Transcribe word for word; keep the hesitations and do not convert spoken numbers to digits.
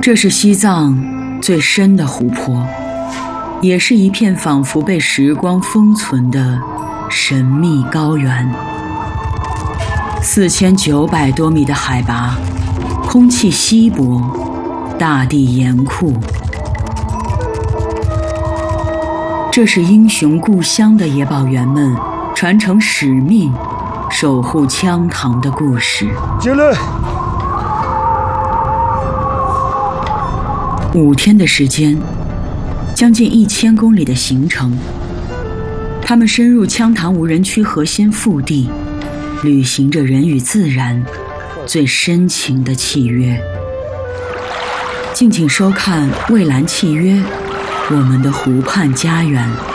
这是西藏最深的湖泊，也是一片仿佛被时光封存的神秘高原。四千九百多米的海拔，空气稀薄，大地严酷。这是英雄故乡的野保员们传承使命、守护羌塘的故事。 进来。 五天的时间，将近一千公里的行程，他们深入羌塘无人区核心腹地，履行着人与自然最深情的契约。敬请收看《蔚蓝契约》，我们的湖畔家园。